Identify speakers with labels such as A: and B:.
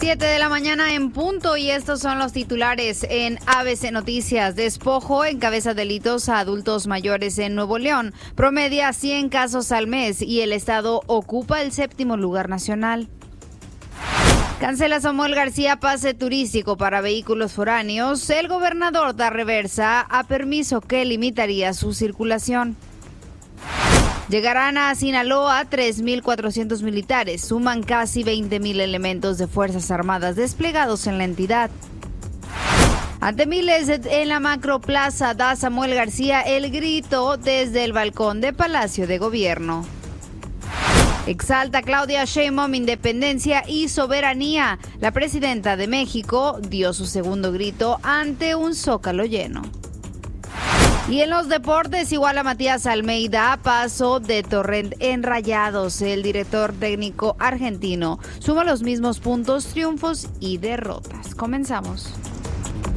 A: 7 de la mañana en punto y estos son los titulares en ABC Noticias. Despojo encabeza delitos a adultos mayores en Nuevo León. Promedia 100 casos al mes y el estado ocupa el 7º lugar nacional. Cancela Samuel García pase turístico para vehículos foráneos. El gobernador da reversa a permiso que limitaría su circulación. Llegarán a Sinaloa 3.400 militares, suman casi 20.000 elementos de Fuerzas Armadas desplegados en la entidad. Ante miles en la Macroplaza da Samuel García el grito desde el balcón de Palacio de Gobierno. Exalta Claudia Sheinbaum independencia y soberanía. La presidenta de México dio su segundo grito ante un zócalo lleno. Y en los deportes, igual Matías Almeida, paso de Torrent en Rayados. El director técnico argentino suma los mismos puntos, triunfos y derrotas. Comenzamos.